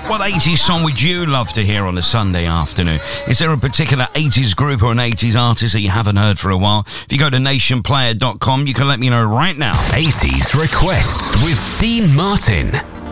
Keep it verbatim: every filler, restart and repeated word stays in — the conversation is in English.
What eighties song would you love to hear on a Sunday afternoon? Is there a particular eighties group or an eighties artist that you haven't heard for a while? If you go to nation player dot com, you can let me know right now. eighties Requests with Dean Martin.